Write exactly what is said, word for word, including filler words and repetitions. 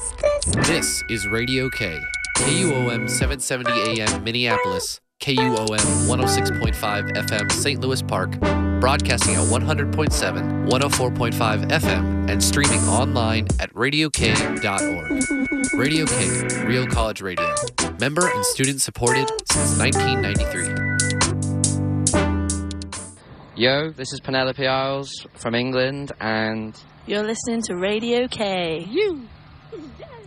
This is Radio K, K U O M seven seventy A M Minneapolis, K U O M one oh six point five F M Saint Louis Park, broadcasting at one hundred point seven, one oh four point five F M, and streaming online at radio k dot org. Radio K, Real College Radio. Member and student supported since nineteen ninety-three. Yo, this is Penelope Isles from England, and you're listening to Radio K. You.